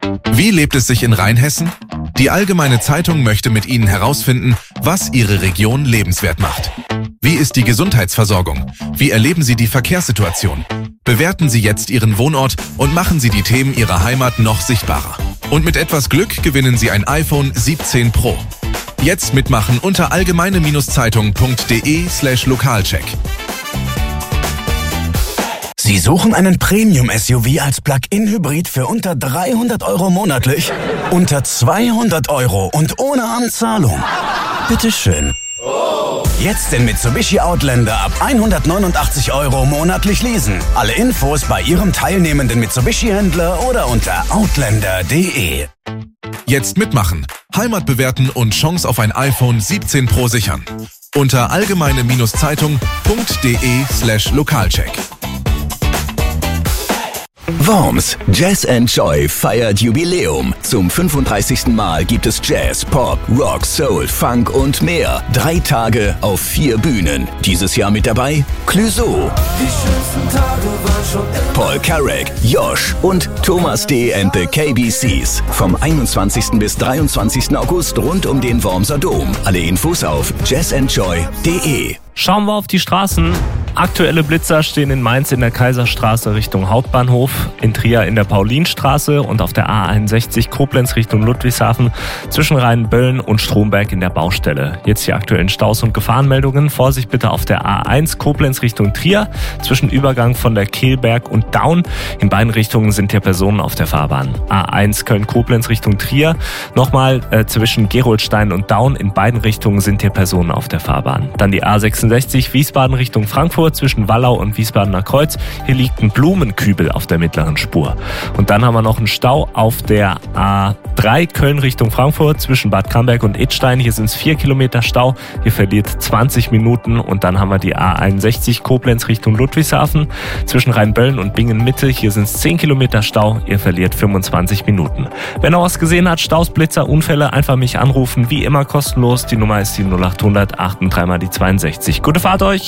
Wie lebt es sich in Rheinhessen? Die Allgemeine Zeitung möchte mit Ihnen herausfinden, was Ihre Region lebenswert macht. Wie ist die Gesundheitsversorgung? Wie erleben Sie die Verkehrssituation? Bewerten Sie jetzt Ihren Wohnort und machen Sie die Themen Ihrer Heimat noch sichtbarer. Und mit etwas Glück gewinnen Sie ein iPhone 17 Pro. Jetzt mitmachen unter allgemeine-zeitung.de/Lokalcheck. Sie suchen einen Premium-SUV als Plug-in-Hybrid für unter 300 € monatlich? Unter 200 € und ohne Anzahlung? Bitteschön. Jetzt den Mitsubishi Outlander ab 189 € monatlich leasen. Alle Infos bei Ihrem teilnehmenden Mitsubishi-Händler oder unter outlander.de. Jetzt mitmachen, Heimat bewerten und Chance auf ein iPhone 17 Pro sichern. Unter allgemeine-zeitung.de/Lokalcheck. Worms Jazz & Joy feiert Jubiläum. Zum 35. Mal gibt es Jazz, Pop, Rock, Soul, Funk und mehr. 3 Tage auf 4 Bühnen. Dieses Jahr mit dabei Clouseau, Paul Carrack, Josh und Thomas D. and the KBCs. Vom 21. bis 23. August rund um den Wormser Dom. Alle Infos auf jazzandjoy.de. Schauen wir auf die Straßen. Aktuelle Blitzer stehen in Mainz in der Kaiserstraße Richtung Hauptbahnhof, in Trier in der Paulinstraße und auf der A61 Koblenz Richtung Ludwigshafen zwischen Rheinböllen und Stromberg in der Baustelle. Jetzt die aktuellen Staus und Gefahrenmeldungen. Vorsicht bitte auf der A1 Koblenz Richtung Trier zwischen Übergang von der Kehlberg und Daun. In beiden Richtungen sind hier Personen auf der Fahrbahn. A1 Köln-Koblenz Richtung Trier. Nochmal zwischen Gerolstein und Daun. In beiden Richtungen sind hier Personen auf der Fahrbahn. Dann die A66 Wiesbaden Richtung Frankfurt zwischen Wallau und Wiesbadener Kreuz. Hier liegt ein Blumenkübel auf der mittleren Spur. Und dann haben wir noch einen Stau auf der A3 Köln Richtung Frankfurt zwischen Bad Camberg und Idstein. Hier sind es 4 Kilometer Stau. Hier verliert 20 Minuten. Und dann haben wir die A61 Koblenz Richtung Ludwigshafen zwischen Rheinböllen und Bingen Mitte. Hier sind es 10 Kilometer Stau. Ihr verliert 25 Minuten. Wer noch was gesehen hat, Staus, Blitzer, Unfälle, einfach mich anrufen. Wie immer kostenlos. Die Nummer ist die 0800 83 mal die 62. Gute Fahrt euch!